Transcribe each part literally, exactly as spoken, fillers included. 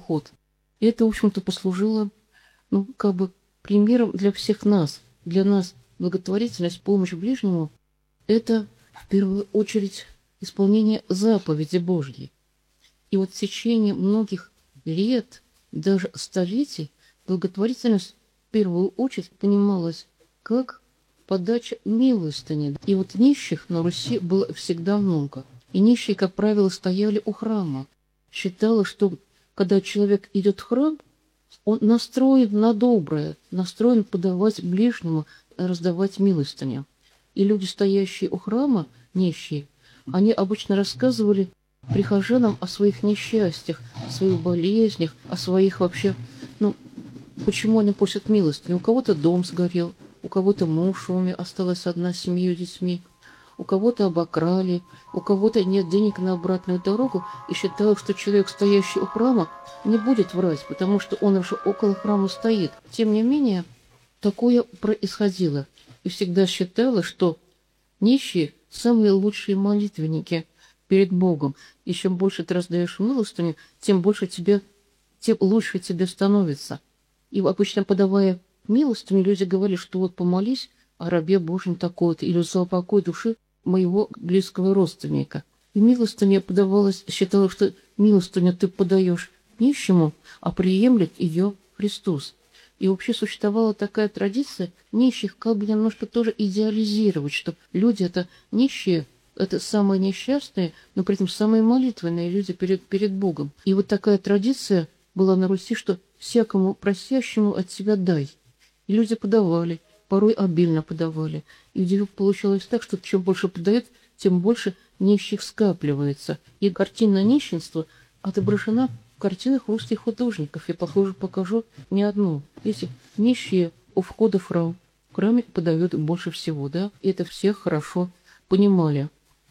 поход. И это, в общем-то, послужило, ну, как бы примером для всех нас. Для нас благотворительность, помощь ближнему – это, в первую очередь, исполнение заповеди Божьей. И вот в течение многих лет, даже столетий, благотворительность в первую очередь понималась как подача милостыни. И вот нищих на Руси было всегда много. И нищие, как правило, стояли у храма. Считалось, что когда человек идет в храм, он настроен на доброе, настроен подавать ближнему, раздавать милостыню. И люди, стоящие у храма, нищие, они обычно рассказывали прихожанам о своих несчастьях, о своих болезнях, о своих вообще, ну, почему они просят милостыню. У кого-то дом сгорел, у кого-то муж умер, осталась одна с семьей детьми, у кого-то обокрали, у кого-то нет денег на обратную дорогу, и считают, что человек, стоящий у храма, не будет врать, потому что он уже около храма стоит. Тем не менее, такое происходило. И всегда считалось, что нищие – самые лучшие молитвенники перед Богом. И чем больше ты раздаешь милостыню, тем больше тебе, тем лучше тебе становится. И обычно, подавая милостыню, люди говорили, что вот помолись о рабе Божьем такой-то, или за упокой души моего близкого родственника. И милостыня подавалась, считалось, что милостыню ты подаешь нищему, а приемлет ее Христос. И вообще существовала такая традиция нищих как бы немножко тоже идеализировать, что люди это нищие, это самые несчастные, но при этом самые молитвенные люди перед, перед Богом. И вот такая традиция была на Руси, что всякому просящему от себя дай. И люди подавали, порой обильно подавали. И вдруг получалось так, что чем больше подает, тем больше нищих скапливается. И картина нищенства отображена в картинах русских художников. Я, похоже, покажу не одну. Эти нищие у входа в храм. В храме подают больше всего, да? И это все хорошо понимали.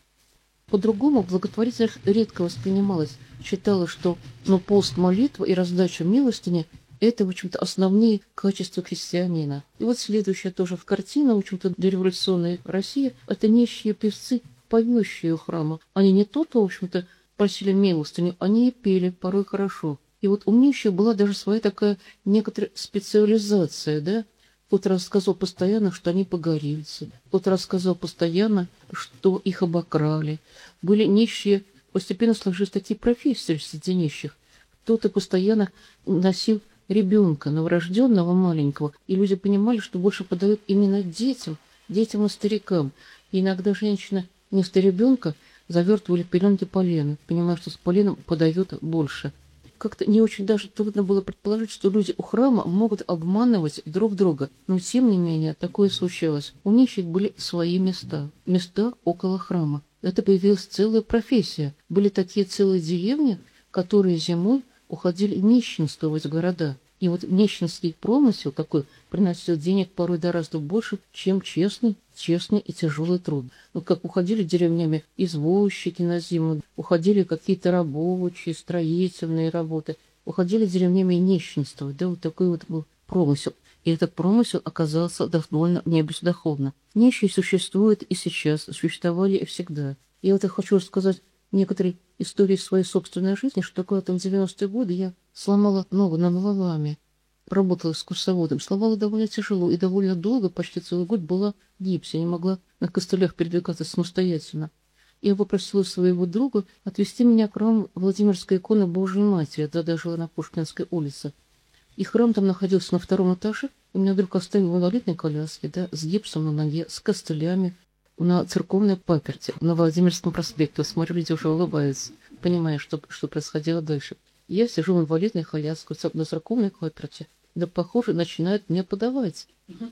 По-другому благотворительность редко воспринималась. Считалось, что ну, пост, молитва и раздача милостыни – это, в общем-то, основные качества христианина. И вот следующая тоже в картина, в общем-то, дореволюционной России – это нищие певцы, поющие у храма. Они не только, в общем-то, просили милостыню, они и пели порой хорошо. И вот у нищих была даже своя такая некоторая специализация, да? Кто-то рассказал постоянно, что они погорельцы. Кто-то рассказал постоянно, что их обокрали. Были нищие, постепенно сложились такие профессии среди нищих. Кто-то постоянно носил ребенка, новорожденного маленького. И люди понимали, что больше подают именно детям, детям и старикам. И иногда женщина вместо ребенка завертывали пеленки полена, понимая, что с поленом подают больше. Как-то не очень даже трудно было предположить, что люди у храма могут обманывать друг друга. Но тем не менее, такое случалось. У нищих были свои места. Места около храма. Это появилась целая профессия. Были такие целые деревни, которые зимой уходили нищенствовать в города. И вот нищенский промысел такой приносил денег порой гораздо больше, чем честный, честный и тяжелый труд. Вот как уходили деревнями извозчики на зиму, уходили какие-то рабочие, строительные работы, уходили деревнями нищенствовать. Да, вот такой вот был промысел. И этот промысел оказался довольно не бездоходно. Нищие существуют и сейчас, существовали и всегда. И вот я хочу рассказать некоторые истории своей собственной жизни, что такое там в девяностые годы я сломала ногу над валами, работала экскурсоводом, сломала довольно тяжело и довольно долго, почти целый год была в гипсе, я не могла на костылях передвигаться самостоятельно. Я попросила своего друга отвезти меня к храму Владимирской иконы Божией Матери, я тогда жила на Пушкинской улице. И храм там находился на втором этаже, и меня вдруг оставили в инвалидной коляске, да, с гипсом на ноге, с костылями, на церковной паперти, на Владимирском проспекте. Смотрю, люди уже улыбаются, понимая, что, что происходило дальше. Я сижу в инвалидной коляске на церковной паперти, да, похоже, начинают мне подавать.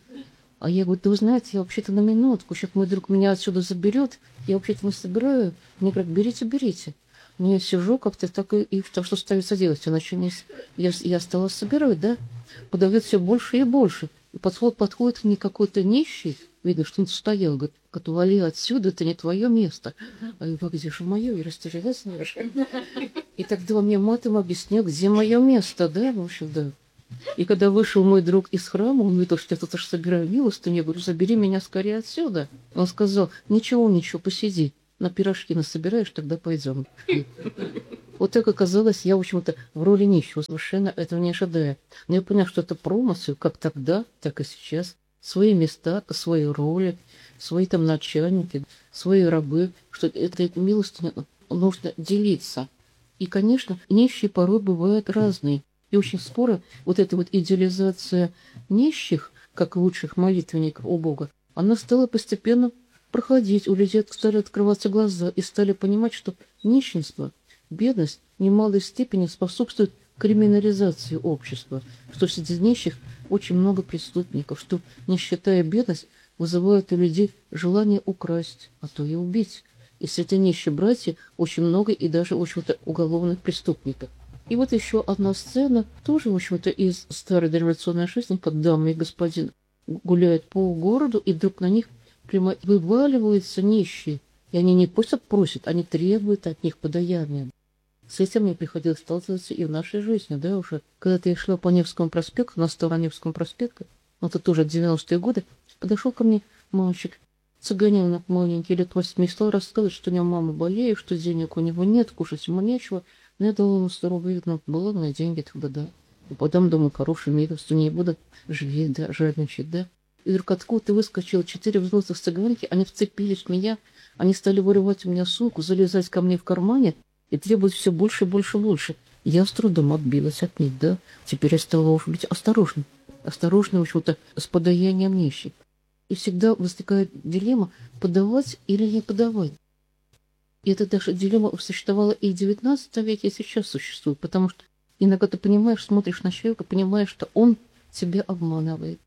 А я говорю, да вы знаете, я вообще-то на минутку, сейчас мой друг меня отсюда заберет, я вообще-то не собираю. Мне говорят, берите, берите. Но я сижу как-то так и, и что ставится делать. Я, начну, я, я стала собирать, да, подает все больше и больше. И подход, подходит мне какой-то нищий, видно, что он стоял, говорит, отвали отсюда, это не твое место. А я говорю, где же мое? Я растерялась немножко. И тогда он мне матом объяснил, где мое место, да, в общем, да. И когда вышел мой друг из храма, он видел, что я тут аж собираю милостыню, я говорю, забери меня скорее отсюда. Он сказал, ничего, ничего, посиди, на пирожки насобираешь, тогда пойдем. Вот так оказалось, я, в общем-то, в роли нищего, совершенно этого не ожидая. Но я поняла, что это промысел, как тогда, так и сейчас. Свои места, свои роли, свои там начальники, свои рабы, что этой милостью нужно делиться. И, конечно, нищие порой бывают разные. И очень скоро вот эта вот идеализация нищих, как лучших молитвенников у Бога, она стала постепенно проходить. У людей стали открываться глаза и стали понимать, что нищенство, бедность в немалой степени способствует криминализации общества, что среди нищих очень много преступников, что нищета и бедность вызывают у людей желание украсть, а то и убить. И среди нищих братьев очень много и даже, в общем-то, уголовных преступников. И вот еще одна сцена, тоже, в общем-то, из старой дореволюционной жизни, как дама и господин гуляют по городу, и вдруг на них прямо вываливаются нищие. И они не просто просят, они требуют от них подаяния. С этим мне приходилось сталкиваться и в нашей жизни, да, уже. Когда-то я шла по Невскому проспекту, на стороне Невского проспекта, ну, это тоже девяностые годы, подошел ко мне мальчик, цыганенок маленький, лет восьми, стал рассказывать, что у него мама болеет, что денег у него нет, кушать ему нечего. Но я дала ему сто рублей, ну, было на деньги тогда, да. И потом, думаю, хороший милость, не буду живее, да, жадничать, да. И вдруг откуда-то выскочило четыре взрослых цыганки, они вцепились в меня, они стали вырывать у меня сумку, залезать ко мне в кармане и требовать все больше и больше и больше. Я с трудом отбилась от них, да. Теперь я стала, уж быть, осторожной. Осторожной, в общем-то, с подаянием нищих. И всегда возникает дилемма, подавать или не подавать. И эта даже дилемма существовала и в девятнадцатом веке, и сейчас существует, потому что иногда ты понимаешь, смотришь на человека, понимаешь, что он тебя обманывает.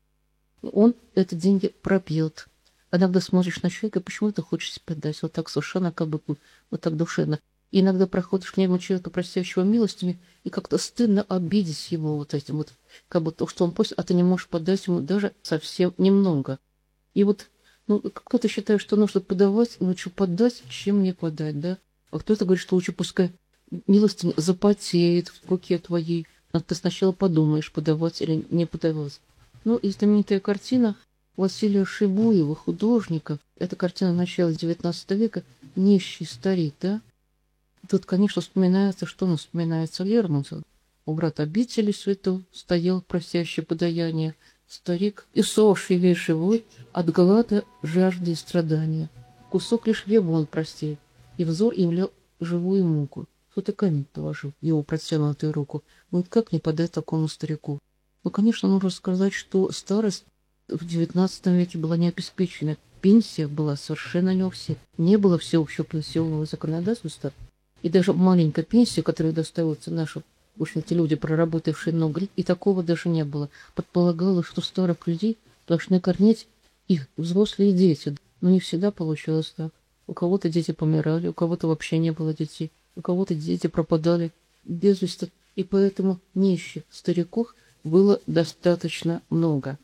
Он эти деньги пропьет. Иногда смотришь на человека, почему-то хочешь подать вот так совершенно, как бы вот так душевно. И иногда проходишь мимо человека, просящего милостями, и как-то стыдно обидеть его вот этим вот, как бы то, что он просит, а ты не можешь подать ему даже совсем немного. И вот, ну, кто-то считает, что нужно подавать, лучше подать, чем не подать, да? А кто-то говорит, что лучше пускай милостыня запотеет в руке твоей, а ты сначала подумаешь, подавать или не подавать. Ну, и знаменитая картина Василия Шибуева, художника, это картина начала девятнадцатого века, «Нищий старик», да? Тут, конечно, вспоминается, что ну, вспоминается Лермонтов. У брата обители святого стоял просящий подаяние старик, и совший весь живой от глада, жажды и страдания. Кусок лишь хлеба он простил, и взор являл живую муку. Кто-то камень положил в его протянутую руку. Вот как не подать такому старику? Ну, конечно, нужно сказать, что старость в девятнадцатом веке была не обеспечена. Пенсия была совершенно не у всех. Не было всеобщего пенсионного законодательства. И даже маленькая пенсия, которая доставится нашим, в общем-то, люди, проработавшие много лет, и такого даже не было. Предполагалось, что старых людей должны кормить их взрослые дети. Но не всегда получалось так. У кого-то дети помирали, у кого-то вообще не было детей, у кого-то дети пропадали без вести. И поэтому нищих стариков было достаточно много.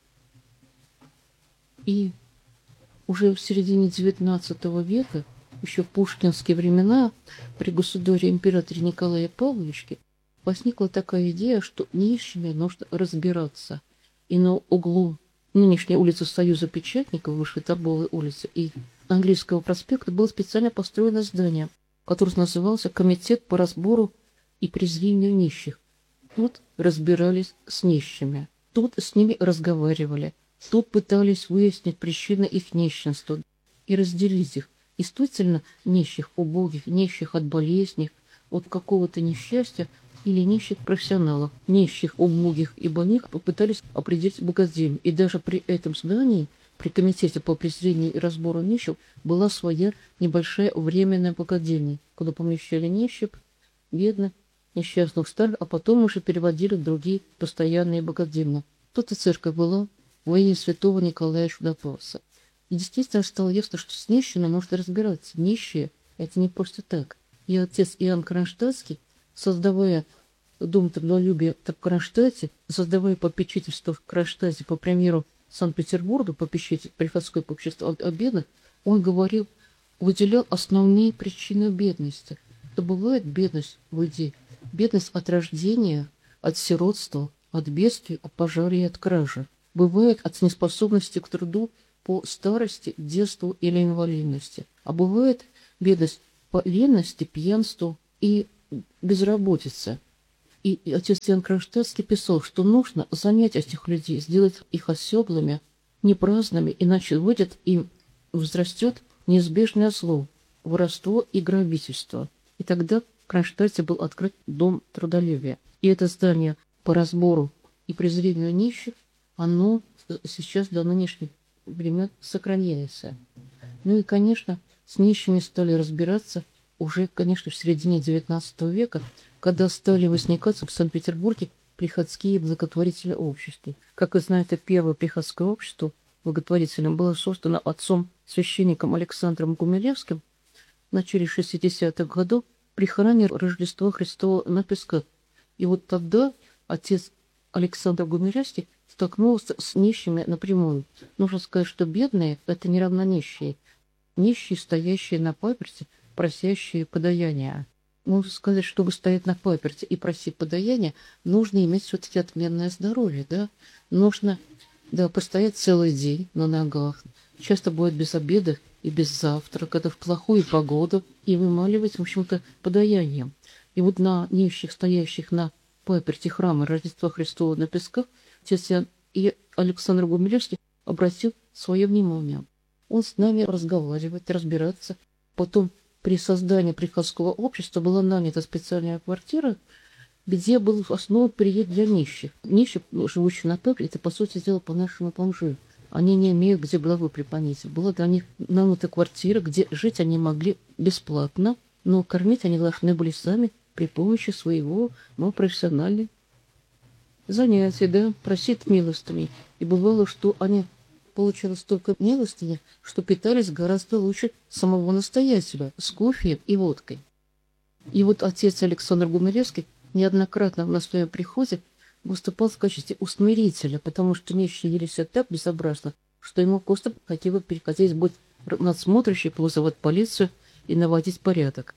И уже в середине девятнадцатого века, еще в пушкинские времена, при государе-императоре Николае Павловиче, возникла такая идея, что нищими нужно разбираться. И на углу нынешней улицы Союза Печатников, выше Торговой улицы, и Английского проспекта было специально построено здание, которое назывался «Комитет по разбору и презрению нищих». Тут разбирались с нищими, тут с ними разговаривали, тут пытались выяснить причины их нищенства и разделить их. Действительно, нищих, убогих, нищих от болезней, от какого-то несчастья или нищих профессионалов, нищих, убогих и больных попытались определить богадельню. И даже при этом здании, при комитете по презрению и разбору нищих, была своя небольшая временная богадельня, куда помещали нищих, бедных, несчастных старых, а потом уже переводили в другие постоянные богадельни. Тут и церковь была во имя святого Николая Чудотворца. И действительно стало ясно, что с нищими нужно разбираться. Нищие – это не просто так. И отец Иоанн Кронштадтский, создавая Дом трудолюбия в Кронштадте, создавая попечительство в Кронштадте по примеру Санкт-Петербурга, попечитель приходское попечительство о бедных, он говорил, выделял основные причины бедности. То бывает бедность в людей, бедность от рождения, от сиротства, от бедствий, от пожара и от кражи. Бывает от неспособности к труду по старости, детству или инвалидности. А бывает бедность по ленности, пьянству и безработица. И, и отец Иоанн Кронштадтский писал, что нужно занять этих людей, сделать их оседлыми, не праздными, иначе выйдет и возрастет неизбежное зло, воровство и грабительство. И тогда в Кронштадте был открыт дом трудолюбия. И это здание по разбору и презрению нищих, оно сейчас до нынешних времен сохраняется. Ну и, конечно, с нищими стали разбираться уже, конечно, в середине девятнадцатого века, когда стали возникать в Санкт-Петербурге приходские благотворительные общества. Как вы знаете, первое приходское общество благотворительным было создано отцом-священником Александром Гумилевским в начале шестидесятых годов при храме Рождества Христова на Песках. И вот тогда отец Александр Гумилевский столкнулся с нищими напрямую. Нужно сказать, что бедные – это не равно нищие. Нищие, стоящие на паперти, просящие подаяния. Можно сказать, чтобы стоять на паперти и просить подаяния, нужно иметь все-таки отменное здоровье, да? Нужно, да, постоять целый день на ногах. Часто бывает без обеда и без завтрака, когда в плохую погоду, и вымаливать, в общем-то, подаянием. И вот на нищих, стоящих на паперти храма Рождества Христова на Песках, отец Иоанн и Александр Гумилевский обратил свое внимание. Он с нами разговаривает, разбираться. Потом при создании приходского общества была нанята специальная квартира, где был основан приют для нищих. Нищих, живущих на паперти, это, по сути дела, по-нашему бомжи. Они не имеют где головы припонить. Была для них нанята квартира, где жить они могли бесплатно, но кормить они должны были сами при помощи своего, ну, профессионального занятия, да, просить милостыней. И бывало, что они получали столько милостыни, что питались гораздо лучше самого настоятеля с кофе и водкой. И вот отец Александр Гумилевский неоднократно на своем приходе выступал в качестве усмирителя, потому что нищие вели себя так безобразно, что ему просто хотелось переходить быть надсмотрящий, вызывать полицию и наводить порядок.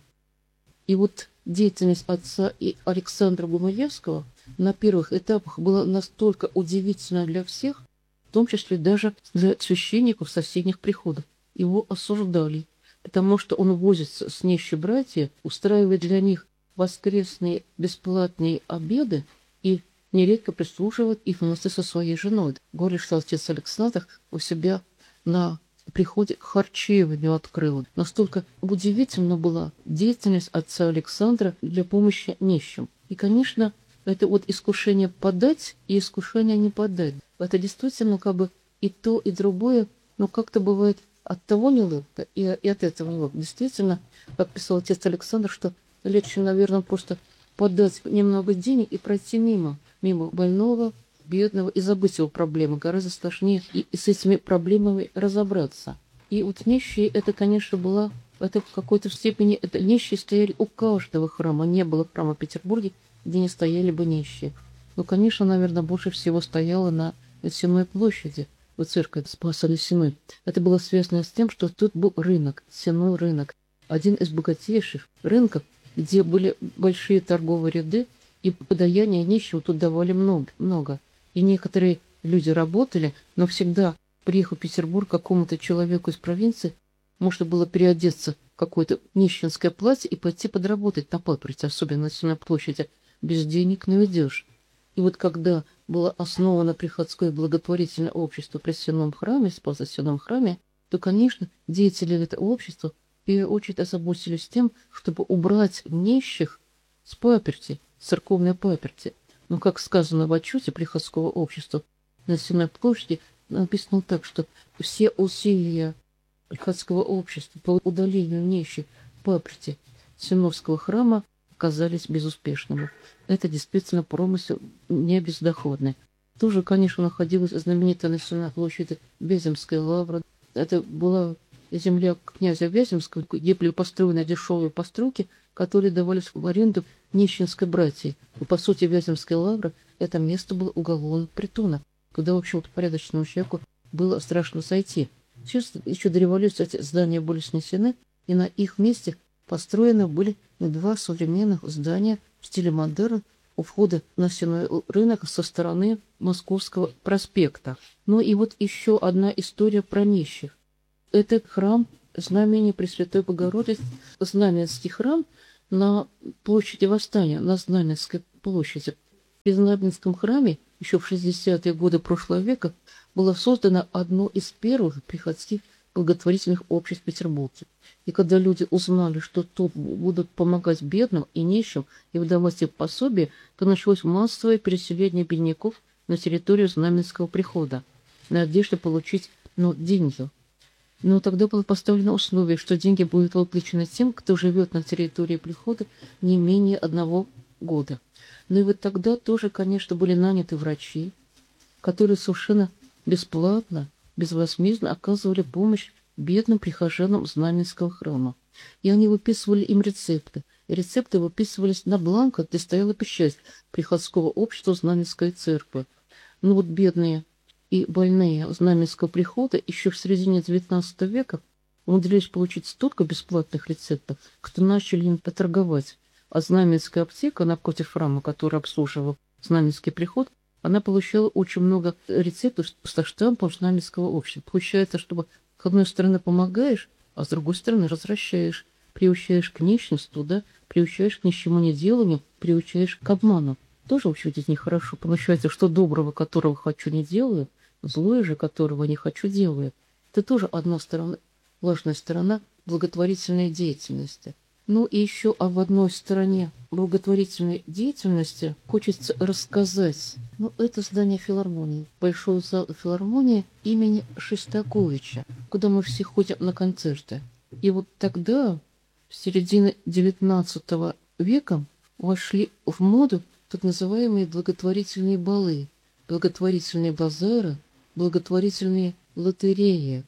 И вот деятельность отца и Александра Гумилевского на первых этапах была настолько удивительна для всех, в том числе даже для священников соседних приходов. Его осуждали, потому что он возится с нищими братьями, устраивает для них воскресные бесплатные обеды и нередко прислуживает их вместе со своей женой. Говорит, что отец Александр у себя на приходе харчевню открыл. Настолько удивительна была деятельность отца Александра для помощи нищим. И, конечно, это вот искушение подать и искушение не подать. Это действительно как бы и то, и другое, но как-то бывает от того неловко и, и от этого неловко. Действительно, как писал отец Александр, что легче, наверное, просто подать немного денег и пройти мимо, мимо больного, бедного и забыть его проблемы. Гораздо сложнее и, и с этими проблемами разобраться. И вот нищие, это, конечно, была, это в какой-то степени, это нищие стояли у каждого храма. Не было храма в Петербурге, где не стояли бы нищие. Ну, конечно, наверное, больше всего стояло на Лесяной площади, у церкви Спаса Лесяной. Это было связано с тем, что тут был рынок, сенной рынок. Один из богатейших рынков, где были большие торговые ряды, и подаяния нищего тут давали много, много. И некоторые люди работали, но всегда, приехав в Петербург, какому-то человеку из провинции, можно было переодеться в какое-то нищенское платье и пойти подработать на паперти, особенно на Лесяной площади. Без денег не уйдешь. И вот когда было основано приходское благотворительное общество при Сенном храме, Спаса Сенном храме, то, конечно, деятели этого общества в первую очередь озаботились тем, чтобы убрать нищих с паперти, с церковной паперти. Но, как сказано в отчете приходского общества на Сенной площади, написано так, что все усилия приходского общества по удалению нищих паперти Сенновского храма оказались безуспешными. Это действительно промысел не бездоходный. Тоже, конечно, находилась знаменитая на Сенной площади Вяземская лавра. Это была земля князя Вяземского, где были построены дешевые постройки, которые давались в аренду нищенской братьей. И, по сути, Вяземская лавра – это место было уголовного притона, куда, в общем-то, порядочному человеку было страшно сойти. Сейчас, еще до революции эти здания были снесены, и на их месте построены были два современных здания в стиле модерн у входа на сенной рынок со стороны Московского проспекта. Ну и вот еще одна история про нищих. Это храм Знамения Пресвятой Богородицы, Знаменский храм, на площади Восстания, на Знаменской площади. В Знаменском храме еще в шестидесятые годы прошлого века было создано одно из первых приходских благотворительных обществ в Петербурге. И когда люди узнали, что тут будут помогать бедным и нищим и выдавать им пособие, то началось массовое переселение бедняков на территорию Знаменского прихода в надежде получить ну, деньги. Но тогда было поставлено условие, что деньги будут выплачены тем, кто живет на территории прихода не менее одного года. Ну и вот тогда тоже, конечно, были наняты врачи, которые совершенно бесплатно, безвозмездно оказывали помощь бедным прихожанам Знаменского храма. И они выписывали им рецепты. И рецепты выписывались на бланках, где стояла печать приходского общества Знаменской церкви. Ну вот бедные и больные Знаменского прихода еще в середине девятнадцатого века умудрились получить столько бесплатных рецептов, что начали им поторговать. А Знаменская аптека напротив храма, которая обслуживала Знаменский приход, она получала очень много рецептов со штампом Знаменского общества. Получается, чтобы с одной стороны помогаешь, а с другой стороны развращаешь, приучаешь к нищенству, да, приучаешь к ничему не деланию, приучаешь к обману. Тоже, в общем, здесь нехорошо. Получается, что доброго, которого хочу, не делаю, злое же, которого не хочу, делаю. Это тоже одна сторона, важная сторона благотворительной деятельности. Ну и еще об одной стороне благотворительной деятельности хочется рассказать. Ну, это здание филармонии, большой зал филармонии имени Шостаковича, куда мы все ходим на концерты. И вот тогда, в середине девятнадцатого века, вошли в моду так называемые благотворительные балы, благотворительные базары, благотворительные лотереи.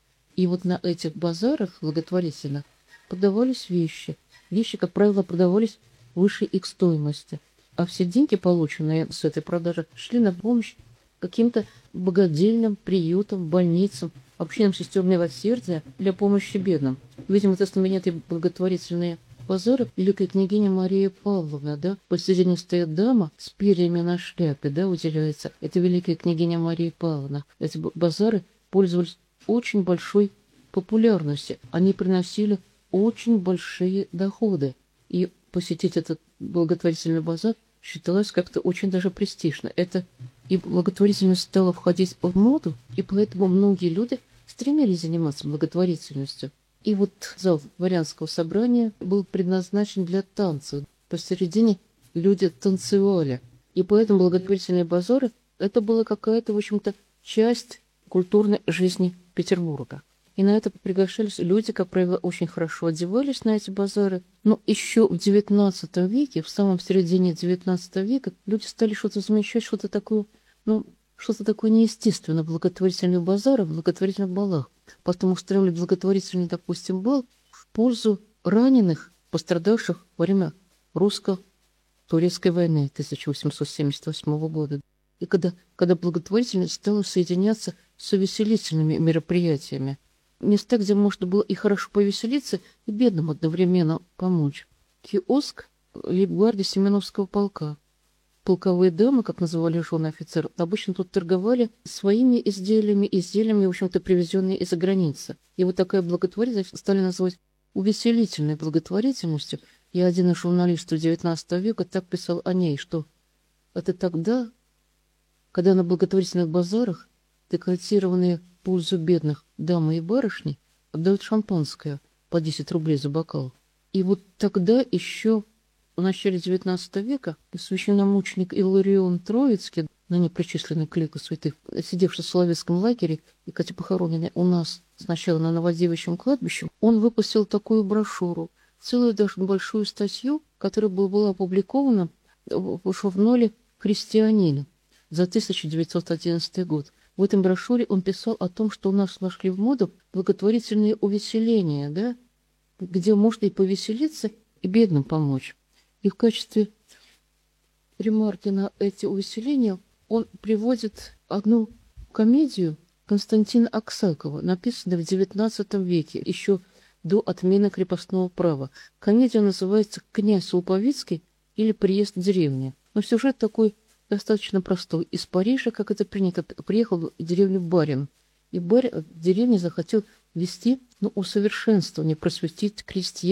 И вот на этих базарах благотворительных продавались вещи. Вещи, как правило, продавались выше их стоимости. А все деньги, полученные с этой продажи, шли на помощь каким-то богадельным приютам, больницам, общинам сестер милосердия для помощи бедным. Видимо, это знаменитые благотворительные базары великой княгини Мария Павловна, да, посередине стоит дама с перьями на шляпе, да, уделяется. Это великая княгиня Мария Павловна. Эти базары пользовались очень большой популярностью. Они приносили очень большие доходы. И посетить этот благотворительный базар считалось как-то очень даже престижно. Это и благотворительность стала входить в моду, и поэтому многие люди стремились заниматься благотворительностью. И вот зал дворянского собрания был предназначен для танца. Посередине люди танцевали. И поэтому благотворительные базары – это была какая-то, в общем-то, часть культурной жизни Петербурга. И на это приглашались люди, как правило, очень хорошо одевались на эти базары. Но еще в девятнадцатом веке, в самом середине девятнадцатого века, люди стали что-то замечать, что-то такое, ну, что-то такое неестественное в благотворительных базарах, в благотворительных балах. Потом устроили благотворительный, допустим, бал в пользу раненых, пострадавших во время русско-турецкой войны тысяча восемьсот семьдесят восьмого года. И когда, когда благотворительность стала соединяться с увеселительными мероприятиями. Места, где можно было и хорошо повеселиться, и бедным одновременно помочь. Киоск лейб-гвардии Семеновского полка. Полковые дамы, как называли жены офицеров, обычно тут торговали своими изделиями, изделиями, в общем-то, привезенные из-за границы. И вот такая благотворительность стали называть увеселительной благотворительностью. И один из журналистов девятнадцатого века так писал о ней, что это тогда, когда на благотворительных базарах декоратированные в пользу бедных дамы и барышни отдают шампанское по десять рублей за бокал. И вот тогда еще в начале девятнадцатого века священномученик Илларион Троицкий, ныне причисленный к лику святых, сидевший в Соловецком лагере и, хотя похороненный у нас сначала на Новодевичьем кладбище, он выпустил такую брошюру, целую даже большую статью, которая была опубликована в журнале «Христианин» за тысяча девятьсот одиннадцатый год. В этом брошюре он писал о том, что у нас вошли в моду благотворительные увеселения, да, где можно и повеселиться, и бедным помочь. И в качестве ремарки на эти увеселения он приводит одну комедию Константина Аксакова, написанную в девятнадцатом веке, еще до отмены крепостного права. Комедия называется «Князь Луповицкий» или «Приезд в деревню». Но сюжет такой достаточно простой. Из Парижа, как это принято, приехал в деревню барин. И барин в деревне захотел вести, ну, усовершенствование, просветить крестьян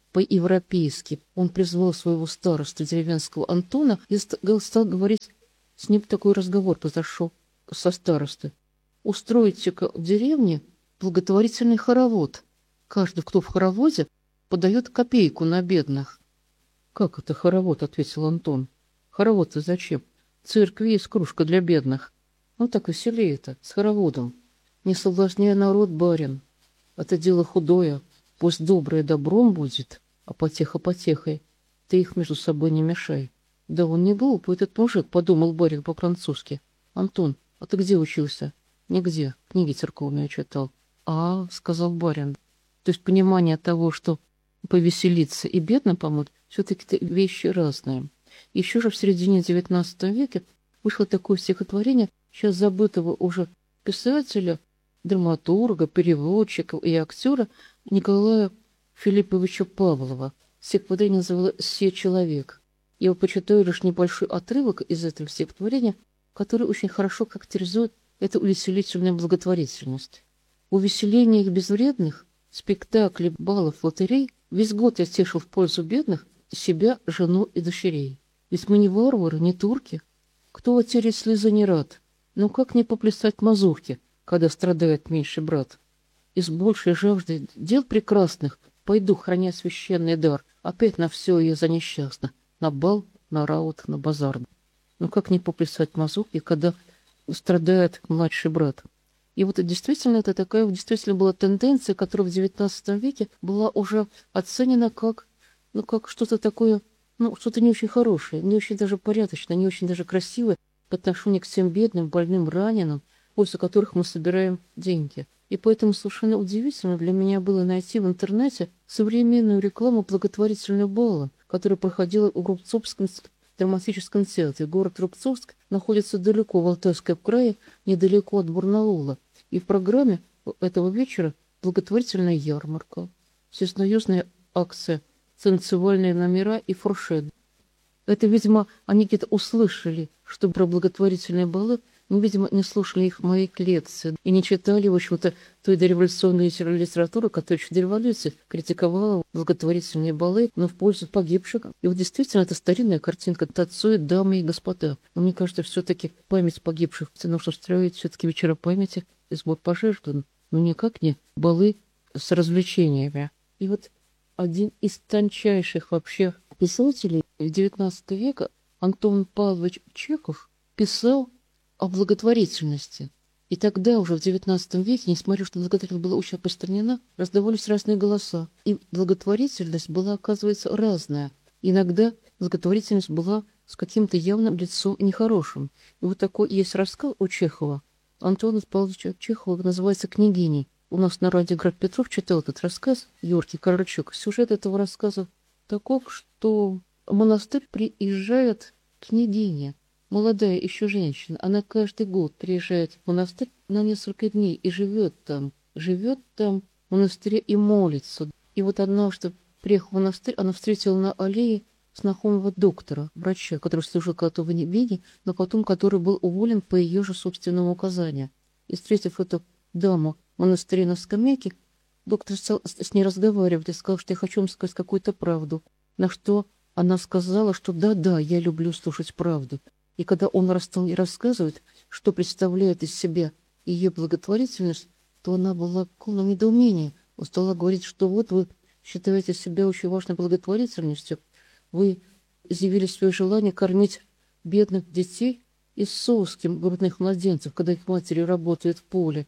по-европейски. Он призвал своего старосту деревенского Антона и стал говорить, с ним такой разговор произошел со старостой. Устроите-ка в деревне благотворительный хоровод. Каждый, кто в хороводе, подает копейку на бедных. — Как это хоровод? — ответил Антон. — Хоровод-то зачем? В церкви есть кружка для бедных. Ну так веселее-то, с хороводом. Не соблазняй народ, барин. Это дело худое. Пусть доброе добром будет, а потеха потехой. Ты их между собой не мешай. Да он не глупый, этот мужик, подумал барин по-французски. Антон, а ты где учился? Нигде. Книги церковные читал. А, сказал барин. То есть понимание того, что повеселиться и бедно помочь, все-таки вещи разные. Еще же в середине девятнадцатого века вышло такое стихотворение, сейчас забытого уже писателя, драматурга, переводчика и актера Николая Филипповича Павлова. Стихотворение называлось «Се человек». Я вот почитаю лишь небольшой отрывок из этого стихотворения, который очень хорошо характеризует эту увеселительную благотворительность. В увеселениях безвредных, спектаклей, балов, лотерей весь год я тешил в пользу бедных себя, жену и дочерей. Ведь мы не варвары, не турки. Кто отереть слезы не рад? Ну как не поплясать мазурки, когда страдает меньший брат? И с большей жаждой дел прекрасных пойду, храня священный дар, опять на все я за несчастных, на бал, на раут, на базар. Ну как не поплясать мазурки, когда страдает младший брат? И вот действительно это такая действительно была тенденция, которая в девятнадцатом веке была уже оценена как, ну, как что-то такое, ну, что-то не очень хорошее, не очень даже порядочное, не очень даже красивое по отношению к тем бедным, больным, раненым, после которых мы собираем деньги. И поэтому совершенно удивительно для меня было найти в интернете современную рекламу благотворительного бала, которая проходила в Рубцовском драматическом театре. Город Рубцовск находится далеко в Алтайском крае, недалеко от Барнаула. И в программе этого вечера благотворительная ярмарка, всесоюзная акция, танцевальные номера и фуршет. Это, видимо, они где-то услышали, что про благотворительные балы, но, видимо, не слушали их мои лекции и не читали, в общем-то, той дореволюционной литературы, которая еще до революции критиковала благотворительные балы, но в пользу погибших. И вот действительно, это старинная картинка, танцуют дамы и господа. Но мне кажется, все-таки память погибших нужно строить все-таки вечера памяти и сбор пожертвований, но никак не балы с развлечениями. И вот один из тончайших вообще писателей девятнадцатого века, Антон Павлович Чехов, писал о благотворительности. И тогда, уже в девятнадцатом веке, несмотря что благотворительность была очень распространена, раздавались разные голоса. И благотворительность была, оказывается, разная. Иногда благотворительность была с каким-то явным лицом нехорошим. И вот такой есть рассказ у Чехова. Антона Павловича Чехова называется «Княгиней». У нас на радио Град Петров читал этот рассказ Георгий Карачук. Сюжет этого рассказа таков, что в монастырь приезжает княгиня, молодая еще женщина. Она каждый год приезжает в монастырь на несколько дней и живет там. Живет там в монастыре и молится. И вот однажды, приехав в монастырь, она встретила на аллее знакомого доктора, врача, который служил когда-то в Вене, но потом который был уволен по ее же собственному указанию. И, встретив эту даму в монастыре на скамейке, доктор стал с ней разговаривать и сказал, что я хочу вам сказать какую-то правду. На что она сказала, что да-да, я люблю слушать правду. И когда он стал ей рассказывать, что представляет из себя ее благотворительность, то она была в полном недоумении. Он стала говорить, что вот вы считаете себя очень важной благотворительностью, вы изъявили свое желание кормить бедных детей из соуским грудных младенцев, когда их матери работают в поле.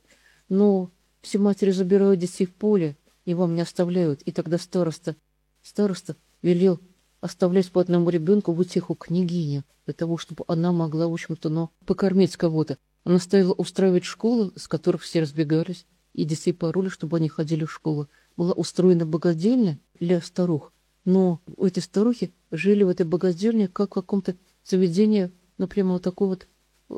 Но все матери забирают детей в поле и вам не оставляют. И тогда староста, староста велел оставлять по одному ребенку в утеху княгине, для того, чтобы она могла, в общем-то, ну, покормить кого-то. Она стала устраивать школы, с которых все разбегались, и детей пороли, чтобы они ходили в школу. Была устроена богадельня для старух, но у этой старухи жили в этой богадельне как в каком-то заведении, например, вот такой вот,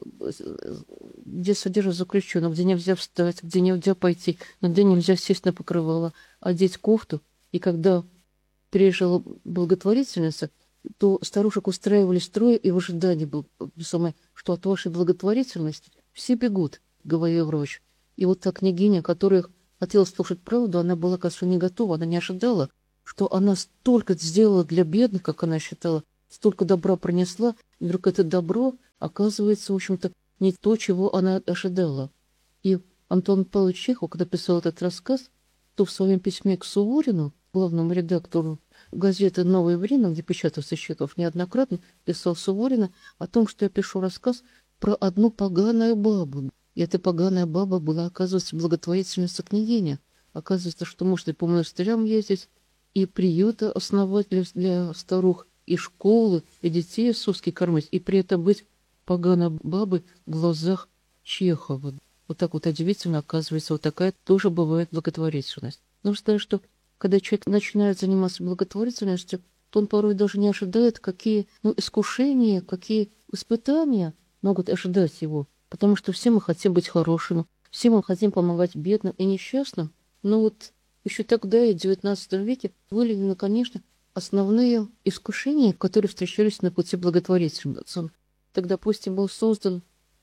где содержат заключенных, где нельзя встать, где нельзя пойти, но где нельзя сесть на покрывало, одеть кофту. И когда приезжала благотворительница, то старушек устраивали строй, и в ожидании был, что от вашей благотворительности все бегут, говорил врач. И вот та княгиня, которая хотела слушать правду, она была, кажется, не готова, она не ожидала что она столько сделала для бедных, как она считала, столько добра принесла, и вдруг это добро оказывается, в общем-то, не то, чего она ожидала. И Антон Павлович Чехов, когда писал этот рассказ, то в своем письме к Суворину, главному редактору газеты «Новое время», где печатался Чехов, неоднократно писал Суворина о том, что я пишу рассказ про одну поганую бабу. И эта поганая баба была, оказывается, благотворительница княгиня. Оказывается, что может и по монастырям ездить, и приюты основать для, для старух, и школы, и детей отцовские кормить, и при этом быть поганой бабой в глазах Чехова. Вот так вот удивительно, оказывается, вот такая тоже бывает благотворительность. Нужно сказать, что когда человек начинает заниматься благотворительностью, то он порой даже не ожидает, какие ну, искушения, какие испытания могут ожидать его. Потому что все мы хотим быть хорошими, все мы хотим помогать бедным и несчастным. Но вот еще тогда, и в девятнадцатом веке, были, конечно, основные искушения, которые встречались на пути благотворительности. Так, допустим, был создан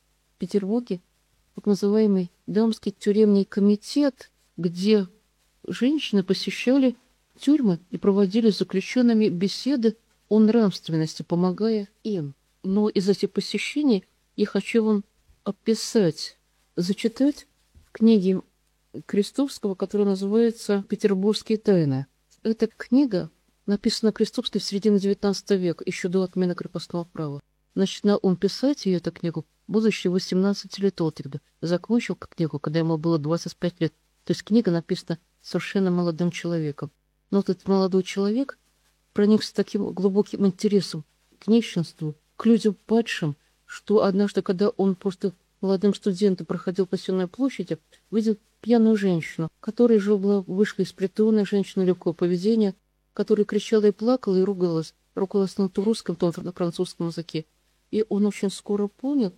в Петербурге так называемый дамский тюремный комитет, где женщины посещали тюрьмы и проводили с заключенными беседы о нравственности, помогая им. Но из этих посещений я хочу вам описать, зачитать в книге Крестовского, которая называется «Петербургские тайны». Эта книга написана Крестовской в середине девятнадцатого века, еще до отмены крепостного права. Начинал он писать ее, эту книгу, будучи восемнадцати лет от роду. Закончил книгу, когда ему было двадцать пять лет. То есть книга написана совершенно молодым человеком. Но вот этот молодой человек проникся таким глубоким интересом к нищенству, к людям падшим, что однажды, когда он просто молодым студентом проходил по Сенной площади, видел пьяную женщину, которая же была, вышла из притона, женщина легкого поведения, которая кричала и плакала, и ругалась, ругалась на русском, то на французском языке. И он очень скоро понял,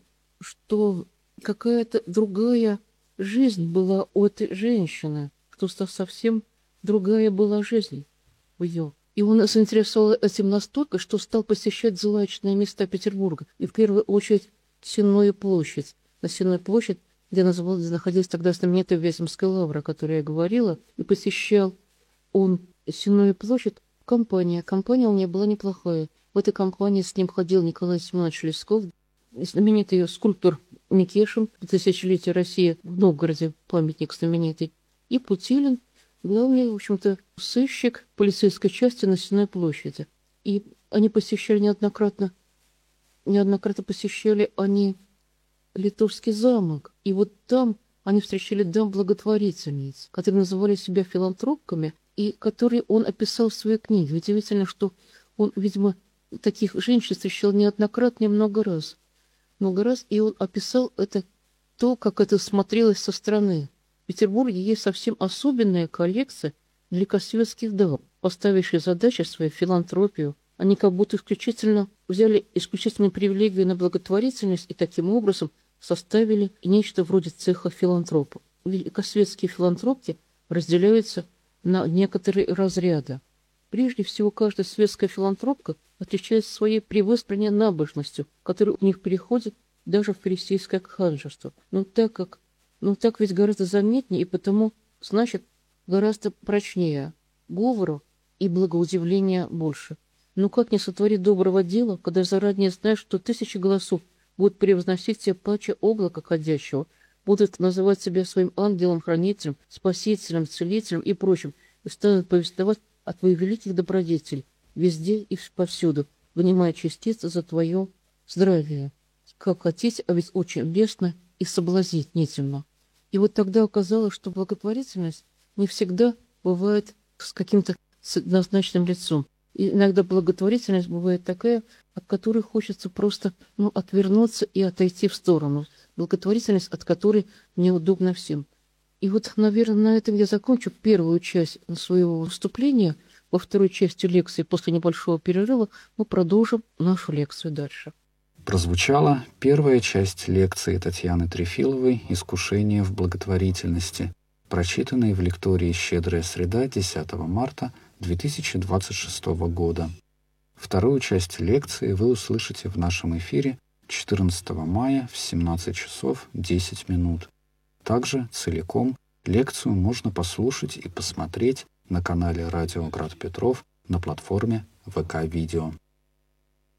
что какая-то другая жизнь была у этой женщины, что совсем другая была жизнь у ее. И он заинтересовал этим настолько, что стал посещать злачные места Петербурга. И в первую очередь Сенную площадь. На Сенную площадь, где находилась тогда знаменитая Вяземская лавра, о которой я говорила, и посещал он Сенную площадь. Компания. Компания у меня была неплохая. В этой компании с ним ходил Николай Семенович Лесков, знаменитый скульптор Никешин, тысячелетие России в Новгороде, памятник знаменитый, и Путилин, главный, в общем-то, сыщик полицейской части на Сенной площади. И они посещали неоднократно, неоднократно посещали они Литовский замок. И вот там они встречали дам-благотворительниц, которые называли себя филантропками, и которые он описал в своей книге. Удивительно, что он, видимо, таких женщин встречал неоднократно и много раз. Много раз, и он описал это, то, как это смотрелось со стороны. В Петербурге есть совсем особенная коллекция великосветских дам, поставившие задачи свою филантропию. Они как будто исключительно взяли исключительную привилегию на благотворительность и таким образом составили нечто вроде цеха филантропов. Великосветские филантропки разделяются на некоторые разряды. Прежде всего, каждая светская филантропка отличается своей привоспренней набожностью, которая у них переходит даже в фарисейское ханжество. Но так как, но так ведь гораздо заметнее и потому, значит, гораздо прочнее говору и благоудивления больше. Но как не сотворить доброго дела, когда заранее знаешь, что тысячи голосов будут превозносить тебя паче облака ходящего, будут называть себя своим ангелом-хранителем, спасителем, целителем и прочим, и станут повествовать о твоих великих добродетелей везде и повсюду, вынимая частицы за твое здравие. Как хотите, а ведь очень лестно и соблазнительно. И вот тогда оказалось, что благотворительность не всегда бывает с каким-то однозначным лицом. И иногда благотворительность бывает такая, от которой хочется просто ну, отвернуться и отойти в сторону. Благотворительность, от которой неудобно всем. И вот, наверное, на этом я закончу первую часть своего выступления. Во второй части лекции, после небольшого перерыва, мы продолжим нашу лекцию дальше. Прозвучала первая часть лекции Татьяны Трефиловой «Искушение в благотворительности», прочитанной в лектории «Щедрая среда» десятого марта две тысячи двадцать шестого года. Вторую часть лекции вы услышите в нашем эфире четырнадцатого мая в семнадцать часов десять минут. Также целиком лекцию можно послушать и посмотреть на канале «Радио Град Петров» на платформе вэ ка Видео.